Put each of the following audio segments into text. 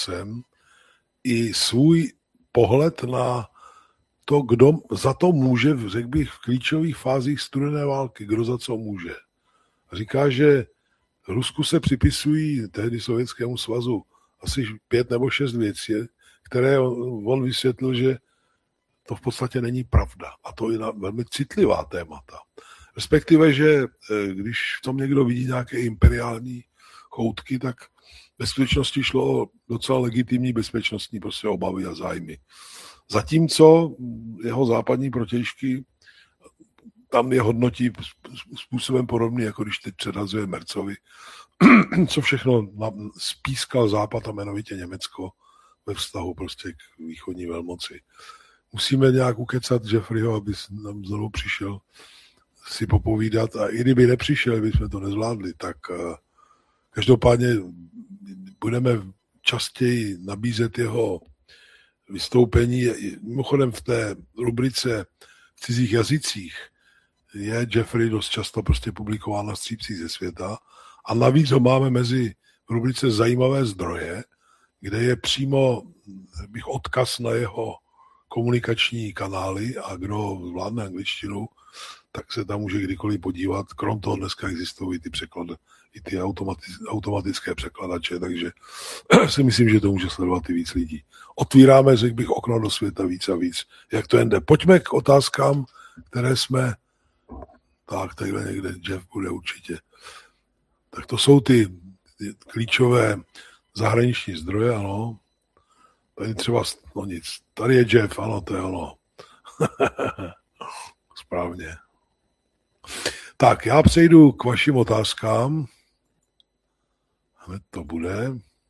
časem i svůj pohled na to, kdo za to může, řekl bych, v klíčových fázích studené války, kdo za co může. Říká, že Rusku se připisují tehdy Sovětskému svazu asi 5 nebo 6 věcí, které on vysvětlil, že to v podstatě není pravda. A to i na velmi citlivá témata. Respektive, že když v tom někdo vidí nějaké imperiální choutky, tak ve skutečnosti šlo o docela legitimní bezpečnostní prostě obavy a zájmy. Zatímco jeho západní protějšky tam je hodnotí způsobem podobný, jako když teď předhazuje Mercovi, co všechno spískal Západ a jmenovitě Německo ve vztahu prostě k východní velmoci. Musíme nějak ukecat Jeffreyho, aby nám znovu přišel si popovídat a i kdyby nepřišel, bychom to nezvládli, tak každopádně budeme častěji nabízet jeho vystoupení. Mimochodem v té rubrice v cizích jazycích je Jeffrey dost často prostě publikován na střípcích ze světa a navíc ho máme mezi rubrice Zajímavé zdroje, kde je přímo odkaz na jeho komunikační kanály a kdo zvládne angličtinu, tak se tam může kdykoliv podívat. Krom toho dneska existují ty překlady, i ty automatické překladače, takže si myslím, že to může sledovat i víc lidí. Otvíráme, řekl bych, okno do světa víc a víc. Jak to jen jde. Pojďme k otázkám, které jsme... Tak, takhle někde Jeff bude určitě. Tak to jsou ty klíčové zahraniční zdroje, ano. Tady třeba, no nic, tady je Jeff, ano, to je ono. Správně. Tak, já přejdu k vašim otázkám. Hned to bude.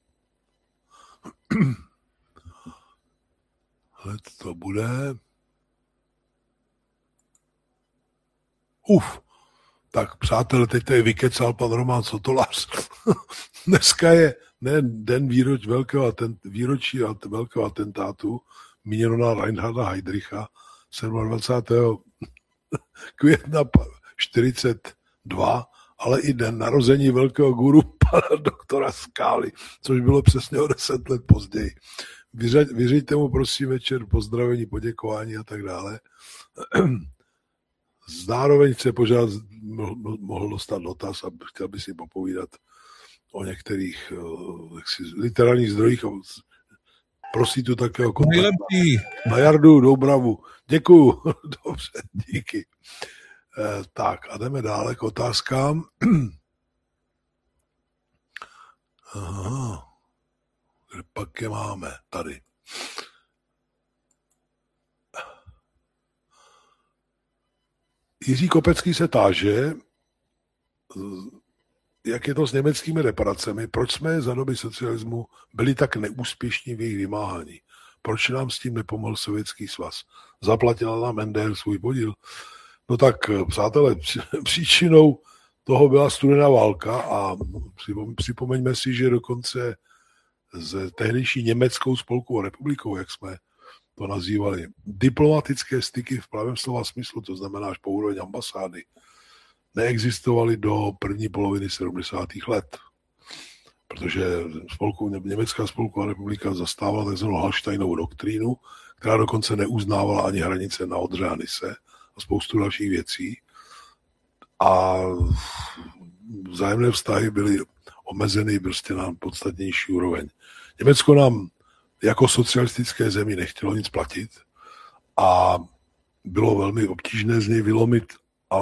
Tak přátelé, teď tady vykecal pan Roman Sotolář. Dneska je den výročí velkého atentátu míněno na Reinharda Heydricha 27. května 42, ale i den narození velkého guru pana doktora Skály, což bylo přesně o 10 let později. Vyřiďte mu prosím večer pozdravení, poděkování a tak dále. Zároveň chce požádat, mohl dostat dotaz a chtěl by si popovídat o některých literárních zdrojích. Prosí tu takého kontaktu. Na Jardu Doubravu. Děkuju. Dobře, díky. Tak a jdeme dále k otázkám. Aha. Kde pak je máme? Tady. Jiří Kopecký se táže, jak je to s německými reparacemi, proč jsme za doby socialismu byli tak neúspěšní v jejich vymáhání. Proč nám s tím nepomohl Sovětský svaz? Zaplatil nám NDR svůj podíl? No tak, přátelé, příčinou toho byla studená válka a připomeňme si, že dokonce s tehdejší Německou spolkovou republikou, jak jsme to nazývali, diplomatické styky v pravém slova smyslu, to znamená až po úroveň ambasády, neexistovaly do první poloviny 70. let. Protože Německá spolková republika zastávala takzvanou Hallsteinovou doktrínu, která dokonce neuznávala ani hranice na Odře a Nise a spoustu dalších věcí. A vzájemné vztahy byly omezeny prostě na podstatnější úroveň. Německo nám jako socialistické zemi nechtělo nic platit a bylo velmi obtížné z něj vylomit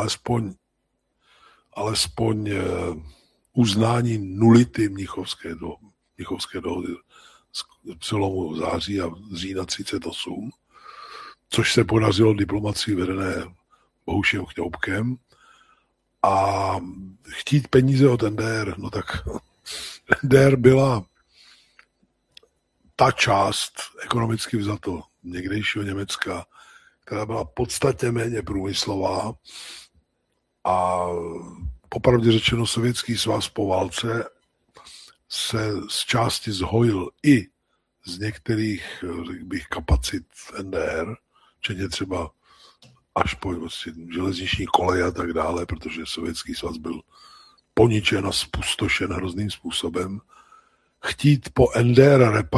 alespoň uznání nulity Mnichovské dohody z přelomu září a října 38, což se podařilo diplomacii vedené Bohušem Kňoubkem a chtít peníze od NDR, no tak NDR byla ta část ekonomicky vzato někdejšího Německa, která byla podstatně méně průmyslová a popravdě řečeno Sovětský svaz po válce se z části zhojil i z některých, řekl bych, kapacit NDR, včetně třeba až po vlastně železniční koleje a tak dále, protože Sovětský svaz byl poničen a spustošen hrozným způsobem. Chtít po NDR